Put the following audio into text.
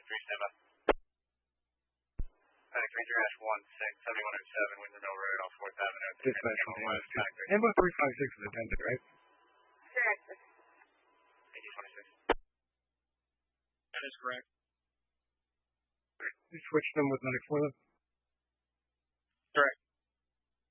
stand by. Ranger-16, 7107, Windsor Mill Road off 4th Avenue. Dispatch from the Ambo 356 is attended, right? Correct. AG-26. That is correct. You switched them with 94 then?